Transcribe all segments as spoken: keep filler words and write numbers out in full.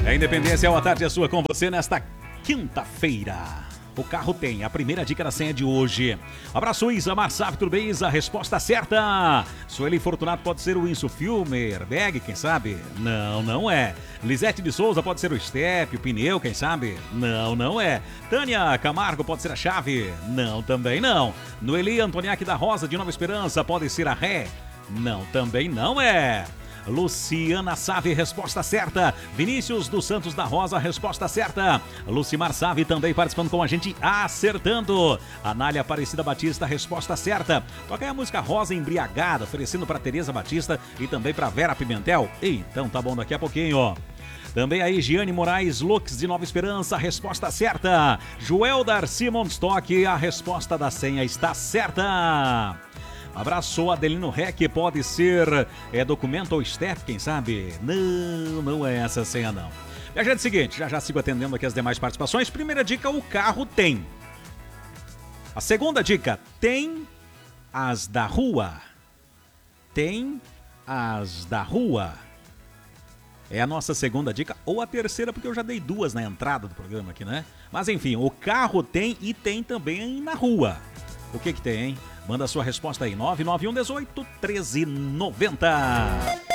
A Independência é uma tarde sua com você nesta quinta-feira. O carro tem a primeira dica da senha de hoje. Abraço, Isa Marsaf, tudo bem, Isa? A resposta certa. Sueli Fortunato pode ser o Inso Filme, airbag, quem sabe? Não, não é. Lisete de Souza pode ser o step, o pneu, quem sabe? Não, não é. Tânia Camargo pode ser a chave? Não, também não. Noeli Antoniak da Rosa de Nova Esperança pode ser a ré? Não, também não é. Luciana Save, resposta certa. Vinícius dos Santos da Rosa, resposta certa. Lucimar Save também participando com a gente, acertando. Anália Aparecida Batista, resposta certa. Toca aí a música Rosa Embriagada, oferecendo para Tereza Batista e também para Vera Pimentel. Então tá bom, daqui a pouquinho, ó. Também aí, Giane Moraes Lux de Nova Esperança, resposta certa. Joel Darcy Monstock, a resposta da senha está certa. Abraço, Adelino Rec, pode ser é, documento ou step, quem sabe? Não, não é essa a senha não. E a gente é o seguinte, já já sigo atendendo aqui as demais participações. Primeira dica, o carro tem. A segunda dica, tem as da rua. Tem as da rua. É a nossa segunda dica, ou a terceira, porque eu já dei duas na entrada do programa aqui, né? Mas enfim, o carro tem e tem também na rua. O que que tem, hein? Manda a sua resposta aí, nove nove um, dezoito, treze, noventa.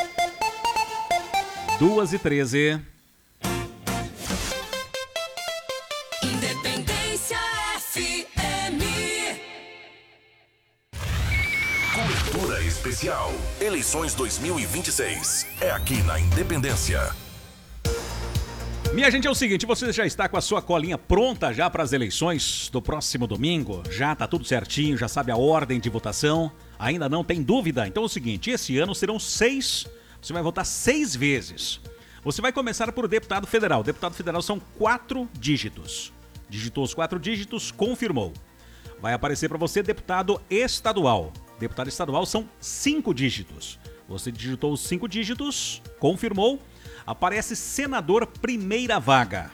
duas e treze. Independência F M. Cobertura especial. Eleições dois mil e vinte e seis. É aqui na Independência. Minha gente, é o seguinte, você já está com a sua colinha pronta já para as eleições do próximo domingo? Já tá tudo certinho, já sabe a ordem de votação? Ainda não tem dúvida? Então é o seguinte, esse ano serão seis, você vai votar seis vezes. Você vai começar por deputado federal. Deputado federal são quatro dígitos. Digitou os quatro dígitos, confirmou. Vai aparecer para você deputado estadual. Deputado estadual são cinco dígitos. Você digitou os cinco dígitos, confirmou. Aparece senador primeira vaga.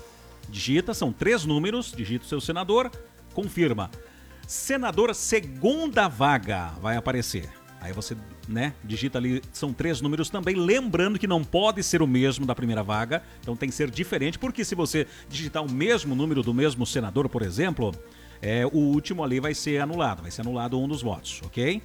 Digita, são três números, digita o seu senador, confirma. Senador segunda vaga vai aparecer. Aí você, né, digita ali, são três números também, lembrando que não pode ser o mesmo da primeira vaga, então tem que ser diferente, porque se você digitar o mesmo número do mesmo senador, por exemplo, é, o último ali vai ser anulado, vai ser anulado um dos votos, ok?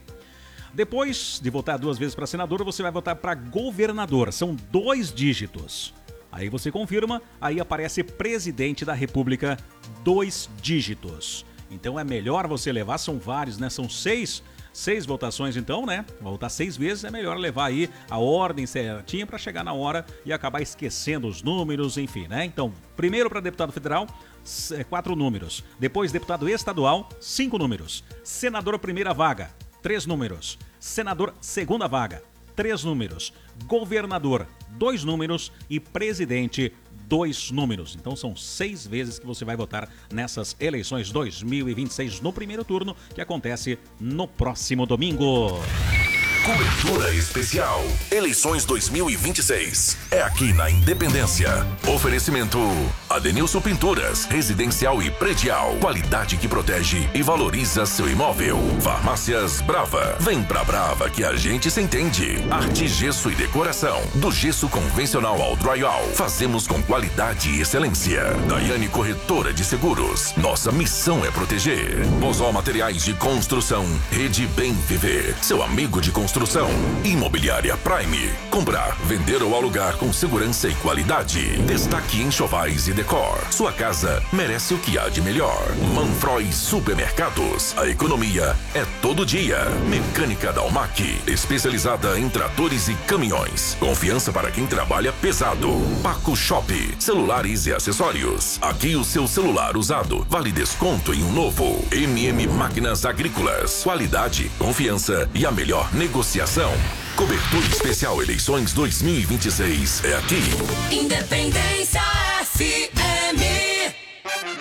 Depois de votar duas vezes para senador, você vai votar para governador. São dois dígitos. Aí você confirma, aí aparece presidente da República, dois dígitos. Então é melhor você levar, são vários, né? São seis, seis votações então, né? Votar seis vezes, é melhor levar aí a ordem certinha para chegar na hora e acabar esquecendo os números, enfim, né? Então, primeiro para deputado federal, quatro números. Depois deputado estadual, cinco números. Senador primeira vaga, três números. Senador, segunda vaga, três números. Governador, dois números. E presidente, dois números. Então são seis vezes que você vai votar nessas eleições dois mil e vinte e seis no primeiro turno, que acontece no próximo domingo. Cobertura especial. Eleições dois mil e vinte e seis. É aqui na Independência. Oferecimento Adenilson Pinturas, residencial e predial. Qualidade que protege e valoriza seu imóvel. Farmácias Brava. Vem pra Brava que a gente se entende. Arte, gesso e decoração. Do gesso convencional ao drywall. Fazemos com qualidade e excelência. Daiane Corretora de Seguros. Nossa missão é proteger. Bozó Materiais de Construção. Rede Bem Viver. Seu amigo de construção. Imobiliária Prime. Comprar, vender ou alugar com segurança e qualidade. Destaque em enxovais e decor. Sua casa merece o que há de melhor. Manfroy Supermercados. A economia é todo dia. Mecânica Dalmac. Especializada em tratores e caminhões. Confiança para quem trabalha pesado. Paco Shop. Celulares e acessórios. Aqui o seu celular usado vale desconto em um novo. M M Máquinas Agrícolas. Qualidade, confiança e a melhor negociação. Cobertura especial Eleições dois mil e vinte e seis é aqui. Independência F M. Outubro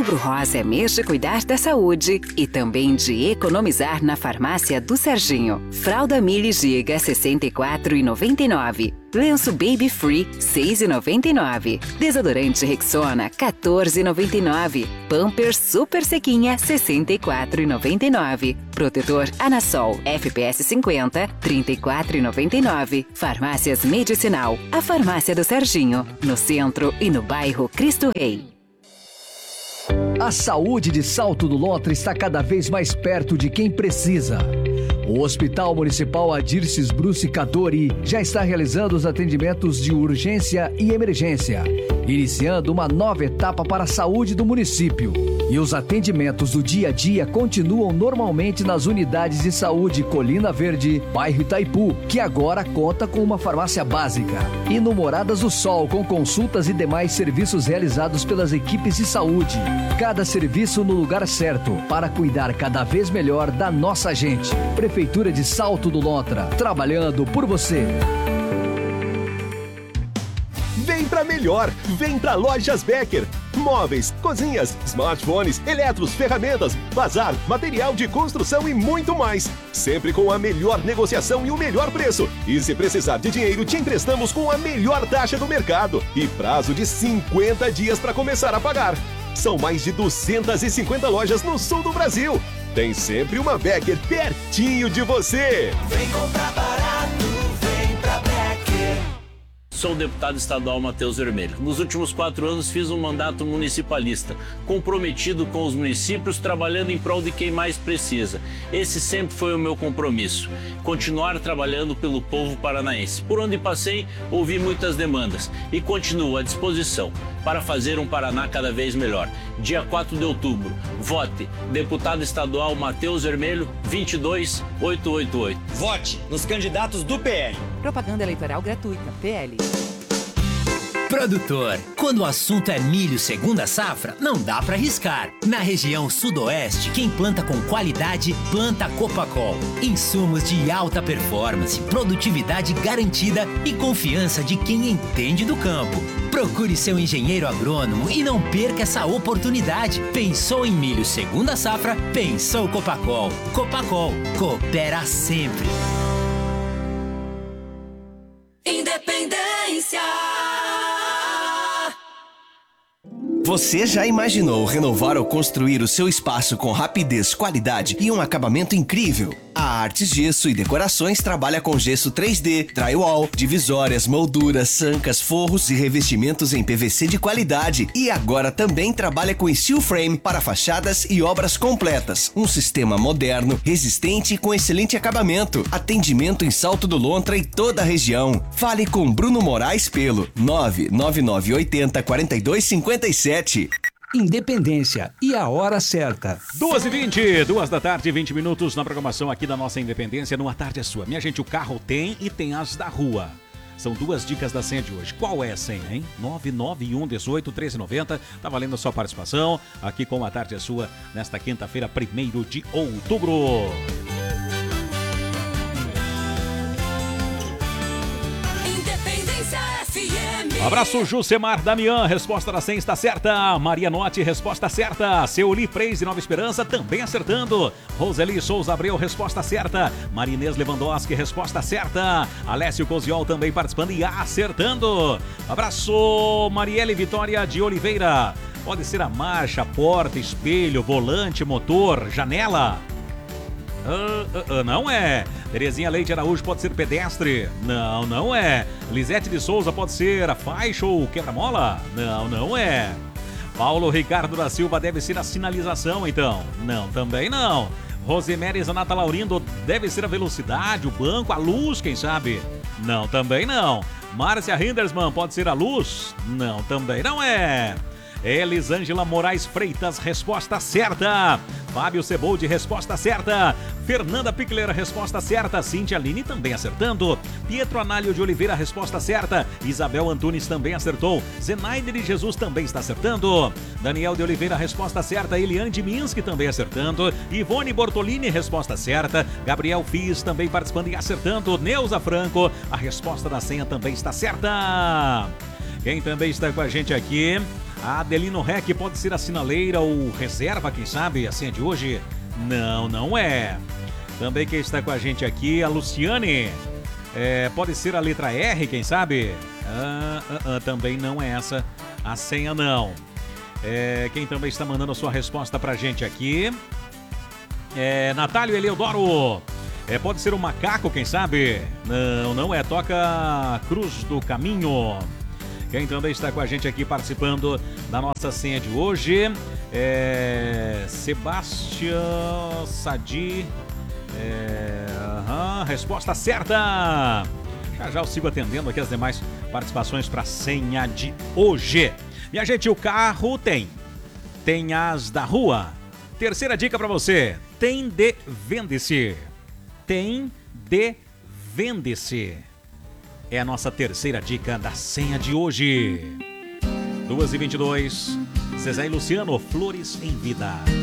Outubro Rosa é mês de cuidar da saúde e também de economizar na farmácia do Serginho. Fralda Mili Giga sessenta e quatro reais e noventa e nove centavos. Lenço Baby Free seis reais e noventa e nove centavos. Desodorante Rexona quatorze reais e noventa e nove centavos. Pampers Super Sequinha sessenta e quatro reais e noventa e nove centavos. Protetor Anasol F P S cinquenta trinta e quatro reais e noventa e nove centavos. Farmácias Medicinal, a farmácia do Serginho, no centro e no bairro Cristo Rei. A saúde de Salto do Lontra está cada vez mais perto de quem precisa. O Hospital Municipal Adirces Bruce Cadori já está realizando os atendimentos de urgência e emergência, iniciando uma nova etapa para a saúde do município. E os atendimentos do dia a dia continuam normalmente nas unidades de saúde Colina Verde, bairro Itaipu, que agora conta com uma farmácia básica. E no Moradas do Sol, com consultas e demais serviços realizados pelas equipes de saúde. Cada serviço no lugar certo, para cuidar cada vez melhor da nossa gente. Prefeitura de Salto do Lontra, trabalhando por você. Vem pra melhor, vem pra Lojas Becker. Móveis, cozinhas, smartphones, eletros, ferramentas, bazar, material de construção e muito mais. Sempre com a melhor negociação e o melhor preço. E se precisar de dinheiro, te emprestamos com a melhor taxa do mercado. E prazo de cinquenta dias para começar a pagar. São mais de duzentas e cinquenta lojas no sul do Brasil. Tem sempre uma Becker pertinho de você. Vem comprar barato, vem pra Becker. Sou o deputado estadual Matheus Vermelho. Nos últimos quatro anos fiz um mandato municipalista, comprometido com os municípios, trabalhando em prol de quem mais precisa. Esse sempre foi o meu compromisso, continuar trabalhando pelo povo paranaense. Por onde passei, ouvi muitas demandas e continuo à disposição para fazer um Paraná cada vez melhor. Dia quatro de outubro, vote deputado estadual Matheus Vermelho, vinte e dois mil oitocentos e oitenta e oito. Vote nos candidatos do P L. Propaganda eleitoral gratuita, P L. Produtor, quando o assunto é milho segunda safra, não dá pra arriscar. Na região sudoeste, quem planta com qualidade, planta Copacol. Insumos de alta performance, produtividade garantida e confiança de quem entende do campo. Procure seu engenheiro agrônomo e não perca essa oportunidade. Pensou em milho segunda safra? Pensou Copacol. Copacol, coopera sempre. Independência. Você já imaginou renovar ou construir o seu espaço com rapidez, qualidade e um acabamento incrível? A Artes Gesso e Decorações trabalha com gesso três D, drywall, divisórias, molduras, sancas, forros e revestimentos em P V C de qualidade. E agora também trabalha com steel frame para fachadas e obras completas. Um sistema moderno, resistente e com excelente acabamento. Atendimento em Salto do Lontra e toda a região. Fale com Bruno Moraes pelo nove nove nove oito zero quatro dois cinco sete. Independência e a hora certa. duas e vinte, duas da tarde, vinte minutos na programação aqui da nossa Independência. Numa tarde é sua. Minha gente, o carro tem e tem as da rua. São duas dicas da senha de hoje. Qual é a senha, hein? nove nove um, dezoito, treze, noventa. Tá valendo a sua participação aqui com a tarde é sua nesta quinta-feira, primeiro de outubro. Independência F M. Abraço, Jusemar Damian, resposta da senha está certa. Maria Notti, resposta certa. Seuli Preis de Nova Esperança, também acertando. Roseli Souza Abreu, resposta certa. Marinês Lewandowski, resposta certa. Alessio Coziol também participando e acertando. Abraço, Marielle Vitória de Oliveira. Pode ser a marcha, porta, espelho, volante, motor, janela. Uh, uh, uh, não é. Terezinha Leite Araújo pode ser pedestre. Não, não é. Lisete de Souza pode ser a faixa ou quebra-mola. Não, não é. Paulo Ricardo da Silva deve ser a sinalização, então. Não, também não. Rosemary Zanata Laurindo deve ser a velocidade, o banco, a luz, quem sabe. Não, também não. Márcia Hindersman pode ser a luz. Não, também não é. Elisângela Moraes Freitas, resposta certa. Fábio Ceboldi, resposta certa. Fernanda Pickler, resposta certa. Cíntia Aline também acertando. Pietro Análio de Oliveira, resposta certa. Isabel Antunes também acertou. Zenaide de Jesus também está acertando. Daniel de Oliveira, resposta certa. Eliane de Minski também acertando. Ivone Bortolini, resposta certa. Gabriel Fiz também participando e acertando. Neuza Franco, a resposta da senha também está certa. Quem também está com a gente aqui, a Adelino Rec, pode ser a sinaleira ou reserva, quem sabe, a senha de hoje? Não, não é. Também quem está com a gente aqui, a Luciane, é, pode ser a letra R, quem sabe? Ah, ah, ah, também não é essa a senha, não. É, quem também está mandando a sua resposta pra gente aqui é Natálio Eleodoro. É, pode ser o macaco, quem sabe? Não, não é. Toca Cruz do Caminho. Quem também está com a gente aqui participando da nossa senha de hoje é Sebastião Sadi. É, uhum, resposta certa. Já já eu sigo atendendo aqui as demais participações para a senha de hoje. Minha gente, o carro tem. Tem as da rua. Terceira dica para você. Tem de vende-se. Tem de vende-se. É a nossa terceira dica da senha de hoje. duas e vinte e dois. Zezé e Luciano, Flores em Vida.